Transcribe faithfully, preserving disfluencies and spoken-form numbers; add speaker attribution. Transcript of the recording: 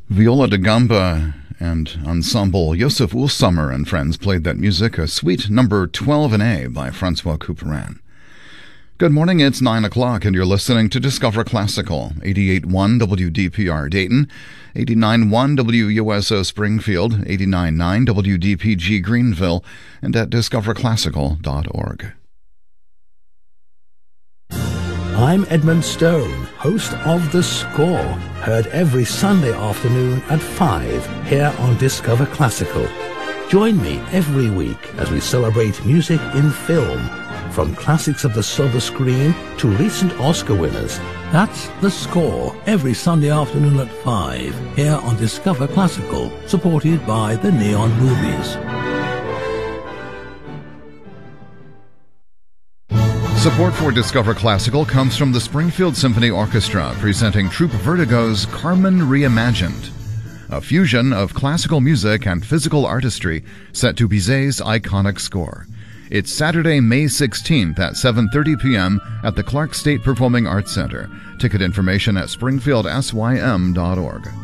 Speaker 1: Viola da Gamba and ensemble Yosef Ulsamer and friends played that music, a suite number twelve in A by Francois Couperin. Good morning, it's nine o'clock and you're listening to Discover Classical, eighty-eight point one W D P R Dayton, eighty-nine point one W U S O Springfield, eighty-nine point nine W D P G Greenville, and at discover classical dot org.
Speaker 2: I'm Edmund Stone, host of The Score, heard every Sunday afternoon at five here on Discover Classical. Join me every week as we celebrate music in film, from classics of the silver screen to recent Oscar winners. That's The Score, every Sunday afternoon at five here on Discover Classical, supported by the Neon Movies.
Speaker 1: Support for Discover Classical comes from the Springfield Symphony Orchestra, presenting Troupe Vertigo's Carmen Reimagined, a fusion of classical music and physical artistry set to Bizet's iconic score. It's Saturday, May sixteenth at seven thirty p.m. at the Clark State Performing Arts Center. Ticket information at springfield s y m dot org.